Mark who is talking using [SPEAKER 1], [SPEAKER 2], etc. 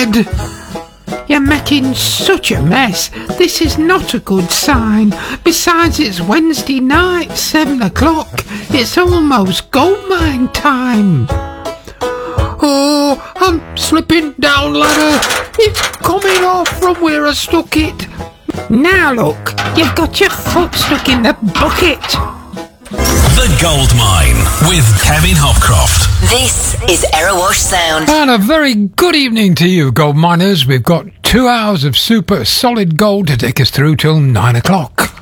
[SPEAKER 1] Ed. You're making such a mess. This is not a good sign. Besides, it's Wednesday night, 7 o'clock. It's almost goldmine time. Oh, I'm slipping down ladder. It's coming off from where I stuck it. Now look, you've got your foot stuck in the bucket.
[SPEAKER 2] The Goldmine with Kevin Hopcroft.
[SPEAKER 3] This is Erewash Sound.
[SPEAKER 1] And a very good evening to you, gold miners. We've got 2 hours of super solid gold to take us through till 9 o'clock.